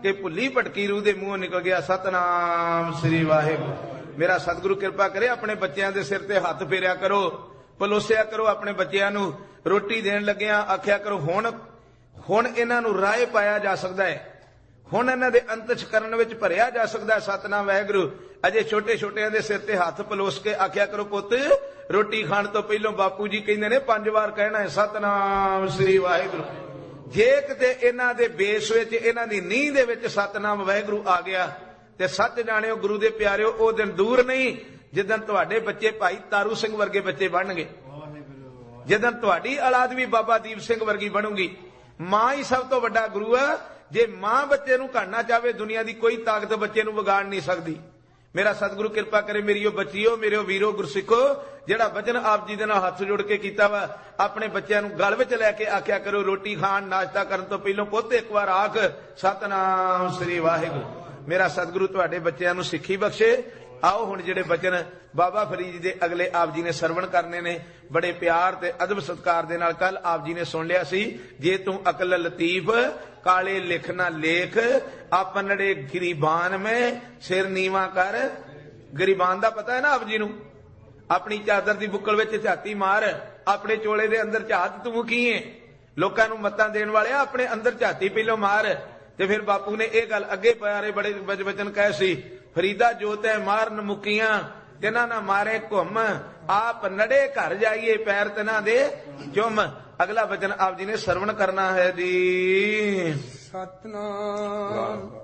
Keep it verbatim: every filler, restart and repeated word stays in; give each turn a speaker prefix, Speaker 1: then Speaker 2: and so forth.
Speaker 1: ਕਿ ਭੁੱਲੀ ਭਟਕੀ ਰੂਹ ਦੇ ਮੂੰਹੋਂ ਨਿਕਲ ਗਿਆ ਸਤਨਾਮ ਸ੍ਰੀ ਵਾਹਿਗੁਰੂ। ਮੇਰਾ ਸਤਿਗੁਰੂ ਕਿਰਪਾ ਕਰੇ, ਆਪਣੇ ਬੱਚਿਆਂ ਦੇ ਸਿਰ ਤੇ ਹੱਥ ਫੇਰਿਆ ਕਰੋ, ਪਲੋਸਿਆ ਕਰੋ ਆਪਣੇ ਬੱਚਿਆਂ ਨੂੰ। ਰੋਟੀ ਦੇਣ ਲੱਗਿਆਂ ਆਖਿਆ ਕਰੋ ਹੁਣ ਹੁਣ ਇਹਨਾਂ ਨੂੰ ਰਾਹ ਪਾਇਆ ਜਾ ਸਕਦਾ ਹੈ, ਹੁਣ ਇਹਨਾਂ ਦੇ ਅੰਤਸ਼ਕਰਨ ਵਿੱਚ ਭਰਿਆ ਜਾ ਸਕਦਾ ਹੈ ਸਤਨਾਮ ਵਾਹਿਗੁਰੂ। ਅਜੇ ਛੋਟੇ ਛੋਟਿਆਂ ਦੇ ਸਿਰ ਤੇ ਹੱਥ ਪਲੋਸ ਕੇ ਆਖਿਆ ਕਰੋ ਪੁੱਤ ਰੋਟੀ ਖਾਣ ਤੋਂ ਪਹਿਲਾਂ ਬਾਪੂ ਜੀ ਕਹਿੰਦੇ ਨੇ ਪੰਜ ਵਾਰ ਕਹਿਣਾ ਹੈ ਸਤਨਾਮ ਸ੍ਰੀ ਵਾਹਿਗੁਰੂ। ਜੇ ਕਿਤੇ ਇਹਨਾਂ ਦੇ ਬੇਸ ਵਿੱਚ, ਇਹਨਾਂ ਦੀ ਨੀਂਹ ਦੇ ਵਿੱਚ ਸਤਨਾਮ ਵਾਹਿਗੁਰੂ ਆ ਗਿਆ ਤੇ ਸੱਚ ਜਾਣਿਓ ਗੁਰੂ ਦੇ ਪਿਆਰਿਓ, ਉਹ ਦਿਨ ਦੂਰ ਨਹੀਂ ਜਿੱਦਣ ਤੁਹਾਡੇ ਬੱਚੇ ਭਾਈ ਤਾਰੂ ਸਿੰਘ ਵਰਗੇ ਬੱਚੇ ਬਣਨਗੇ, ਜਿੱਦਣ ਤੁਹਾਡੀ ਔਲਾਦ ਵੀ ਬਾਬਾ ਦੀਪ ਸਿੰਘ ਵਰਗੀ ਬਣੂਗੀ। ਮਾਂ ਹੀ ਸਭ ਤੋਂ ਵੱਡਾ ਗੁਰੂ ਆ। ਜੇ ਮਾਂ ਬੱਚੇ ਨੂੰ ਘੜਨਾ ਚਾਹਵੇ, ਦੁਨੀਆ ਦੀ ਕੋਈ ਤਾਕਤ ਬੱਚੇ ਨੂੰ ਵਿਗਾੜ ਨਹੀਂ ਸਕਦੀ। ਮੇਰਾ ਸਤਿਗੁਰੂ ਕਿਰਪਾ ਕਰੇ, ਮੇਰੀਓ ਬੱਚੀਓ, ਮੇਰੇ ਵੀਰੋ ਗੁਰਸਿੱਖੋ, ਜਿਹੜਾ ਵਚਨ ਆਪ ਜੀ ਦੇ ਨਾਲ ਹੱਥ ਜੋੜ ਕੇ ਕੀਤਾ ਵਾ, ਆਪਣੇ ਬੱਚਿਆਂ ਨੂੰ ਗਲ ਵਿੱਚ ਲੈ ਕੇ ਆਖਿਆ ਕਰੋ ਰੋਟੀ ਖਾਣ ਨਾਸ਼ਤਾ ਕਰਨ ਤੋਂ ਪਹਿਲਾਂ ਪੁੱਤ ਇੱਕ ਵਾਰ ਆਖ ਸਤਨਾਮ ਸ੍ਰੀ ਵਾਹਿਗੁਰੂ। ਮੇਰਾ ਸਤਿਗੁਰੂ ਤੁਹਾਡੇ ਬੱਚਿਆਂ ਨੂੰ ਸਿੱਖੀ ਬਖਸ਼ੇ। ਆਓ ਹੁਣ ਜਿਹੜੇ ਬਚਨ ਬਾਬਾ ਫਰੀਦ ਜੀ ਦੇ ਅਗਲੇ ਆਪ ਜੀ ਨੇ ਸਰਵਣ ਕਰਨੇ ਨੇ, ਬੜੇ ਪਿਆਰ ਤੇ ਅਦਬ ਸਤਿਕਾਰ ਦੇ ਨਾਲ। ਕੱਲ ਆਪ ਜੀ ਨੇ ਸੁਣ ਲਿਆ ਸੀ, ਜੇ ਤੂੰ ਅਕਲ ਲਤੀਫ ਕਾਲੇ ਲਿਖ ਨਾ ਲੇਖ, ਆਪਨੜੇ ਗਰੀਬਾਨ ਮੈਂ ਸਿਰ ਨੀਵਾ ਕਰ। ਗਰੀਬਾਨ ਦਾ ਪਤਾ ਹੈ ਨਾ ਆਪ ਜੀ ਨੂੰ, ਆਪਣੀ ਚਾਦਰ ਦੀ ਬੁੱਕਲ ਵਿੱਚ ਝਾਤੀ ਮਾਰ, ਆਪਣੇ ਚੋਲੇ ਦੇ ਅੰਦਰ ਝਾਤ ਤੂੰ ਕੀ ਏ। ਲੋਕਾਂ ਨੂੰ ਮੱਤਾਂ ਦੇਣ ਵਾਲਿਆ ਆਪਣੇ ਅੰਦਰ ਝਾਤੀ ਪਹਿਲੋਂ ਮਾਰ। ਤੇ ਫਿਰ ਬਾਪੂ ਨੇ ਇਹ ਗੱਲ ਅੱਗੇ ਪਿਆਰੇ ਬੜੇ ਬਚਨ ਕਹੇ ਸੀ, ਫਰੀਦਾ ਜੋ ਤੈ ਮਾਰਨ ਮੁਕੀਆਂ ਤਿਨਾਂ ਨਾ ਮਾਰੇ ਘੁੰਮ, ਆਪ ਨੜੇ ਘਰ ਜਾਈਏ ਪੈਰ ਤਿਨਾਂ ਦੇ ਚੁੰਮ। ਅਗਲਾ ਵਚਨ ਆਪ ਜੀ ਨੇ ਸਰਵਣ ਕਰਨਾ ਹੈ ਜੀ।
Speaker 2: ਸਤਨਾਮ।